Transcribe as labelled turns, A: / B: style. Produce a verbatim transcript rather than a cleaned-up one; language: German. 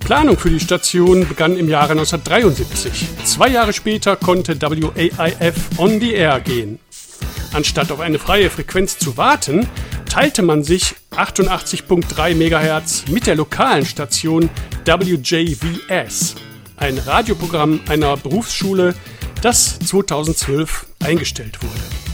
A: Planung für die Station begann im Jahre neunzehnhundertdreiundsiebzig. Zwei Jahre später konnte W A I F on the air gehen. Anstatt auf eine freie Frequenz zu warten, teilte man sich achtundachtzig Komma drei Megahertz mit der lokalen Station W J V S, ein Radioprogramm einer Berufsschule, das zweitausendzwölf eingestellt wurde.